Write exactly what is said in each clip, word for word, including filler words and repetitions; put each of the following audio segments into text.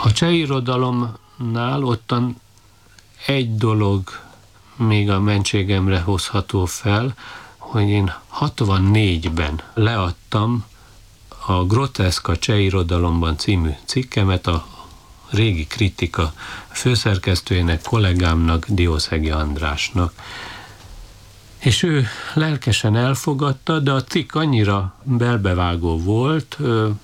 A cseh irodalomnál ottan egy dolog még a mentségemre hozható fel, hogy én hatvannégyben leadtam a Groteszk a cseh irodalomban című cikkemet a régi kritika főszerkesztőjének, kollégámnak, Diószegi Andrásnak. És ő lelkesen elfogadta, de a cikk annyira belbevágó volt,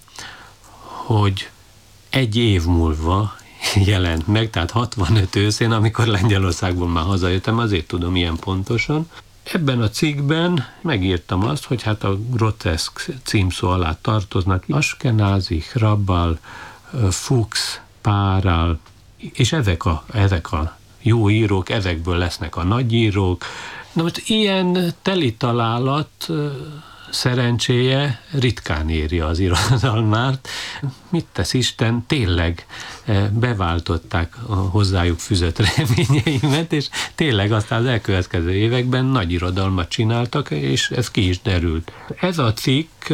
hogy egy év múlva jelent meg, tehát hatvanöt őszén, amikor Lengyelországból már hazajöttem, azért tudom ilyen pontosan. Ebben a cikkben megírtam azt, hogy hát a groteszk címszó alá tartoznak Askenázi, Hrabal, Fuchs, Párál, és ezek a, ezek a jó írók, ezekből lesznek a nagyírók. Na most ilyen teli találat szerencséje ritkán éri az irodalmát. Mit tesz Isten? Tényleg beváltották a hozzájuk fűzött reményeimet, és tényleg aztán az elkövetkező években nagy irodalmat csináltak, és ez ki is derült. Ez a cikk,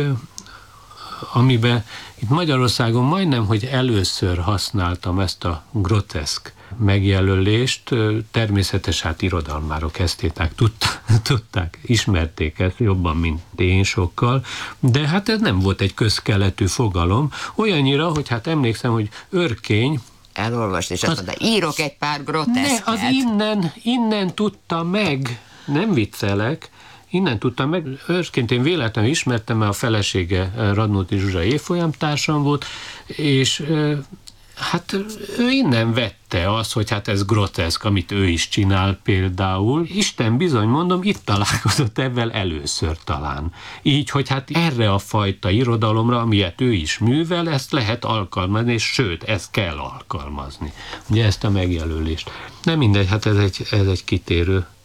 amiben itt Magyarországon majdnem, hogy először használtam ezt a groteszk megjelölést, természetes hát irodalmárok, esztéták tudták, tudták, ismerték ezt jobban, mint én sokkal, de hát ez nem volt egy közkeletű fogalom, olyannyira, hogy hát emlékszem, hogy Örkény elolvast, és azt mondta, írok egy pár groteszket. Ne, az innen, innen tudta meg, nem viccelek, innen tudtam meg, őszként én véletlenül ismertem, mert a felesége Radnóti Zsuzsa évfolyamtársam volt, és hát ő innen vette azt, hogy hát ez groteszk, amit ő is csinál például. Isten bizony, mondom, itt találkozott ebben először talán. Így, hogy hát erre a fajta irodalomra, amilyet ő is művel, ezt lehet alkalmazni, és sőt, ezt kell alkalmazni. Ugye ezt a megjelölést. Nem mindegy, hát ez egy, ez egy kitérő